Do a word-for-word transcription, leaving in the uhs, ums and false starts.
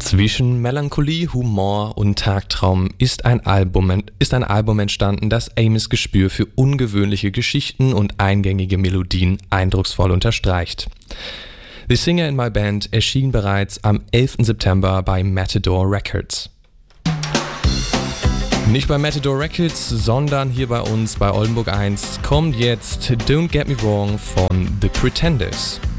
Zwischen Melancholie, Humor und Tagtraum ist ein Album, ist ein Album entstanden, das Amys Gespür für ungewöhnliche Geschichten und eingängige Melodien eindrucksvoll unterstreicht. The Singer in My Band erschien bereits am elften September bei Matador Records. Nicht bei Matador Records, sondern hier bei uns bei Oldenburg eins kommt jetzt Don't Get Me Wrong von The Pretenders.